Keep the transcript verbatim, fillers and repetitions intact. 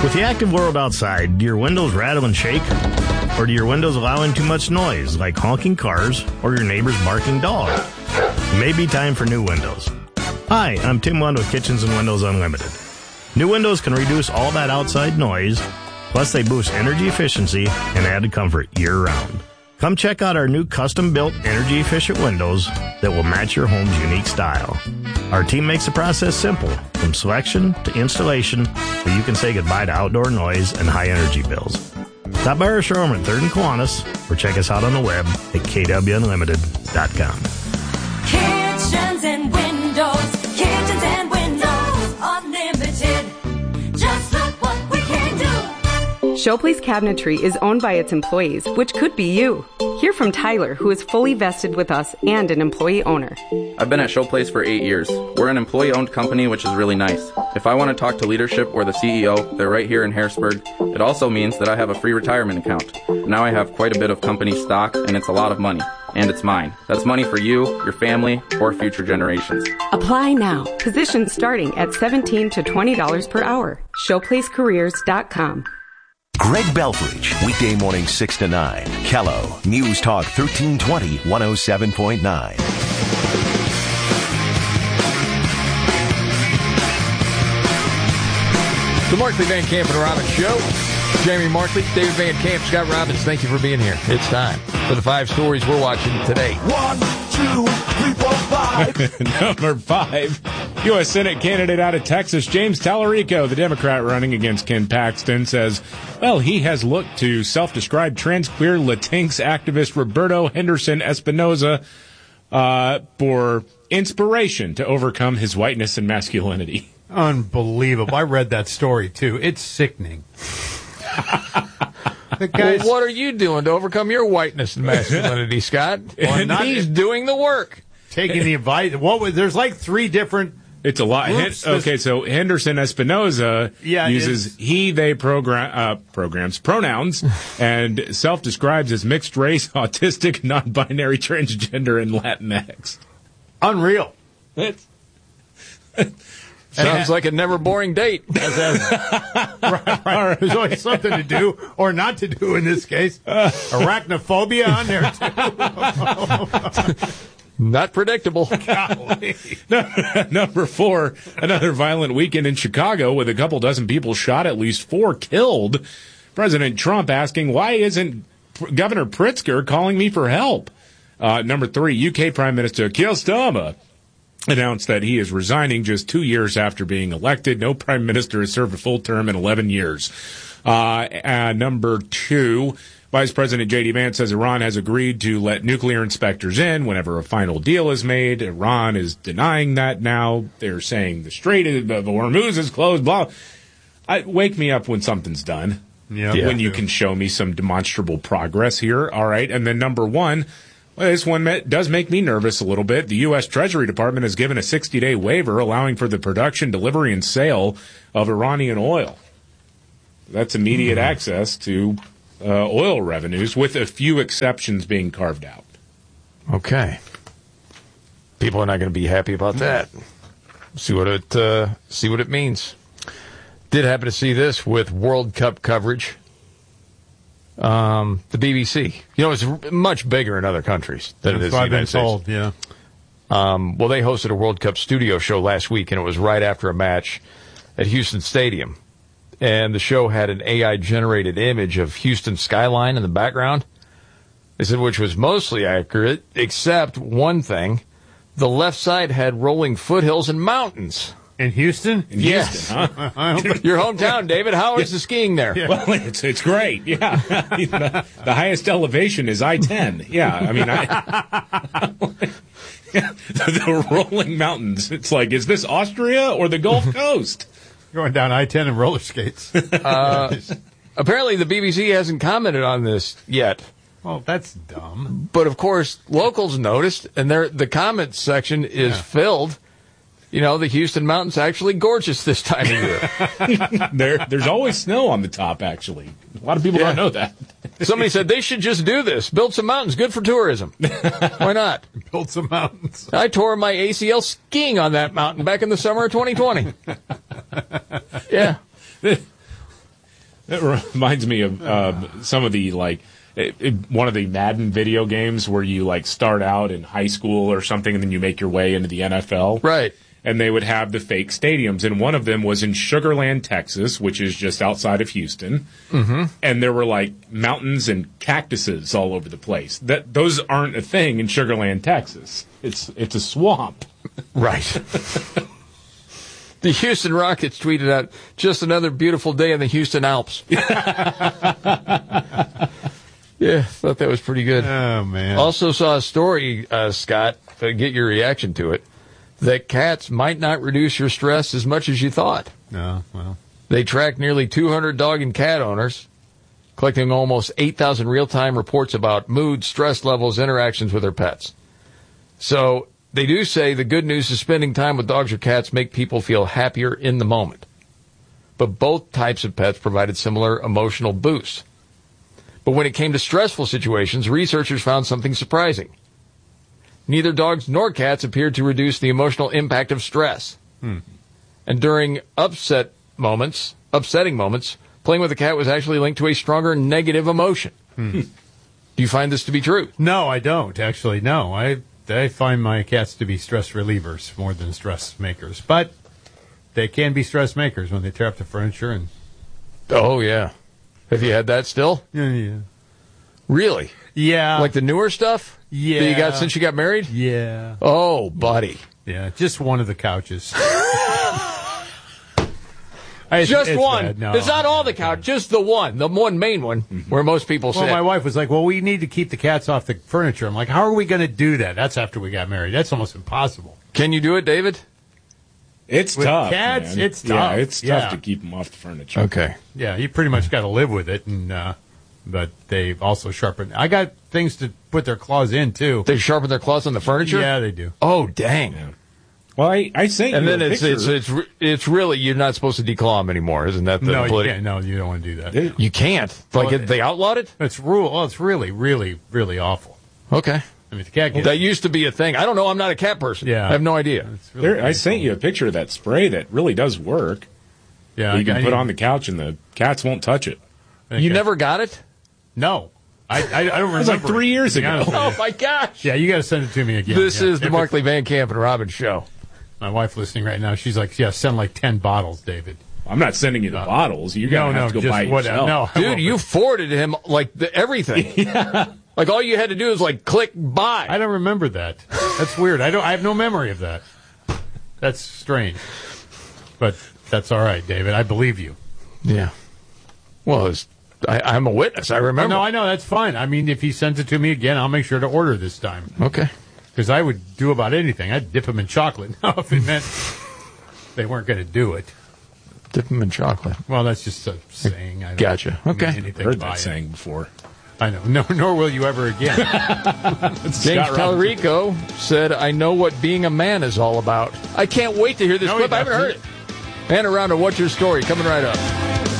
With the active world outside, do your windows rattle and shake? Or do your windows allow in too much noise, like honking cars or your neighbor's barking dog? It may be time for new windows. Hi, I'm Tim Lund with Kitchens and Windows Unlimited. New windows can reduce all that outside noise, plus they boost energy efficiency and added comfort year-round. Come check out our new custom-built energy-efficient windows that will match your home's unique style. Our team makes the process simple, from selection to installation, so you can say goodbye to outdoor noise and high energy bills. Stop by our showroom at third and Kiwanis, or check us out on the web at k w unlimited dot com. Kitchens and Windows, Kitchens and Windows Unlimited. Just look what we can do. Showplace Cabinetry is owned by its employees, which could be you. Hear from Tyler, who is fully vested with us and an employee owner. I've been at Showplace for eight years. We're an employee-owned company, which is really nice. If I want to talk to leadership or the C E O, they're right here in Harrisburg. It also means that I have a free retirement account. Now I have quite a bit of company stock, and it's a lot of money. And it's mine. That's money for you, your family, or future generations. Apply now. Positions starting at seventeen to twenty dollars per hour. showplace careers dot com. Greg Belfridge, weekday morning six to nine. Kello, News Talk thirteen twenty, one oh seven point nine. The Markley, Van Camp and Robbins Show. Jamie Markley, David Van Camp, Scott Robbins, thank you for being here. It's time for the five stories we're watching today. One, two, three, four, five. Number five, U S Senate candidate out of Texas, James Tallarico, the Democrat running against Ken Paxton, says, well, he has looked to self-described trans queer Latinx activist Roberto Henderson Espinoza uh, for inspiration to overcome his whiteness and masculinity. Unbelievable. I read that story, too. It's sickening. The guy's, well, what are you doing to overcome your whiteness and masculinity, Scott? Well, not, he's doing the work. Taking the advice. What was, there's like three different It's a lot. Hen- groups. okay, so Henderson Espinoza Yeah, uses he, they program, uh, programs, pronouns, and self-describes as mixed race, autistic, non-binary, transgender, and Latinx. Unreal. It's Sounds like a never boring date. right, right. There's always something to do or not to do in this case. Arachnophobia on there, too. Not predictable. Number four, another violent weekend in Chicago with a couple dozen people shot, at least four killed. President Trump asking, why isn't Governor Pritzker calling me for help? Uh, number three, U K Prime Minister Keir Starmer announced that he is resigning just two years after being elected. No prime minister has served a full term in eleven years. Uh, and number two, Vice President J D Vance says Iran has agreed to let nuclear inspectors in whenever a final deal is made. Iran is denying that now. They're saying the Strait of Hormuz is closed, blah. I, wake me up when something's done. Yeah, when yeah. you can show me some demonstrable progress here. All right. And then number one, well, this one does make me nervous a little bit. The U S Treasury Department has given a sixty-day waiver allowing for the production, delivery, and sale of Iranian oil. That's immediate mm. access to uh, oil revenues, with a few exceptions being carved out. Okay. People are not going to be happy about that. See what it uh, see what it means. Did happen to see this with World Cup coverage. Um, the B B C. You know, it's much bigger in other countries than it is in the United States. Yeah. Um, well, they hosted a World Cup studio show last week, and it was right after a match at Houston Stadium. And the show had an A I-generated image of Houston skyline in the background. They said, which was mostly accurate, except one thing. The left side had rolling foothills and mountains. In Houston? In yes. Houston, huh? Your hometown, David. How is the skiing there? Yeah. Well, it's it's great. Yeah. the, the highest elevation is I ten. Yeah. I mean, I, yeah, the, the rolling mountains. It's like, is this Austria or the Gulf Coast? Going down I ten in roller skates. uh, apparently, the B B C hasn't commented on this yet. Oh, that's dumb. But, of course, locals noticed, and the comments section is yeah. filled. You know, the Houston mountains actually gorgeous this time of year. there, there's always snow on the top, actually. A lot of people yeah. don't know that. Somebody said they should just do this. Build some mountains. Good for tourism. Why not? Build some mountains. I tore my A C L skiing on that mountain back in the summer of twenty twenty. Yeah. It reminds me of uh, some of the, like, it, it, one of the Madden video games where you, like, start out in high school or something and then you make your way into the N F L. Right. And they would have the fake stadiums. And one of them was in Sugar Land, Texas, which is just outside of Houston. Mm-hmm. And there were, like, mountains and cactuses all over the place. That Those aren't a thing in Sugar Land, Texas. It's, it's a swamp. Right. The Houston Rockets tweeted out, just another beautiful day in the Houston Alps. Yeah, thought that was pretty good. Oh, man. Also saw a story, uh, Scott, to get your reaction to it, that cats might not reduce your stress as much as you thought. No, well. They tracked nearly two hundred dog and cat owners, collecting almost eight thousand real-time reports about mood, stress levels, interactions with their pets. So they do say the good news is spending time with dogs or cats make people feel happier in the moment. But both types of pets provided similar emotional boosts. But when it came to stressful situations, researchers found something surprising. Neither dogs nor cats appeared to reduce the emotional impact of stress. Hmm. And during upset moments, upsetting moments, playing with a cat was actually linked to a stronger negative emotion. Hmm. Do you find this to be true? No, I don't, actually. No, I I find my cats to be stress relievers more than stress makers. But they can be stress makers when they tear up the furniture. And Oh, yeah. Have you had that still? Yeah, yeah. Really? Yeah. Like the newer stuff? Yeah. That you got since you got married? Yeah. Oh, buddy. Yeah, just one of the couches. It's, just it's one. bad. No. It's not all the couch, just the one, the one main one, where most people Well, sit. my wife was like, well, we need to keep the cats off the furniture. I'm like, how are we going to do that? That's after we got married. That's almost impossible. Can you do it, David? It's With tough. cats, man. it's tough. Yeah, it's tough Yeah. to keep them off the furniture. Okay. Yeah, you pretty much got to live with it, and uh, but they've also sharpened. I got things to put their claws in, too. They sharpen their claws on the furniture? Yeah, they do. Oh, dang. Yeah. Well, I, I sent And you then a it's, picture. it's it's re- it's really, you're not supposed to declaw them anymore, isn't that the No, you politi- can't. No, you don't want to do that. You can't. Like, Well, it, they outlawed it? It's rule. Oh, it's really, really, really awful. Okay. I mean, the cat gets. That used to be a thing. I don't know. I'm not a cat person. Yeah. I have no idea. It's really There, I sent you a picture of that spray that really does work. Yeah, You I- can I put need- on the couch and the cats won't touch it. Okay. You never got it? No, I, I, I don't remember. was like three it, years to be ago. honest with Oh, you. my gosh. Yeah, you got to send it to me again. This Yeah. is the If Markley Van Camp and Robbins show. My wife listening right now. She's like, yeah, send like ten bottles, David. I'm not sending you the bottles. You're going to no, have no, to go just buy it what- yourself. no, I Dude, won't. you forwarded him, like, the, everything. Yeah. Like, all you had to do was, like, click buy. I don't remember that. That's weird. I don't. I have no memory of that. That's strange. But that's all right, David. I believe you. Yeah. Well, it's, I, I'm a witness. I remember. No, I know. That's fine. I mean, if he sends it to me again, I'll make sure to order this time. Okay. Because I would do about anything. I'd dip them in chocolate. Now, if it meant they weren't going to do it. Dip them in chocolate. Well, that's just a saying. I don't Gotcha. mean Okay. anything Heard by that it. saying before. I know. No, nor will you ever again. James Scott Tallarico said, I know what being a man is all about. I can't wait to hear this No, he clip. I haven't heard it. And around to What's Your Story coming right up.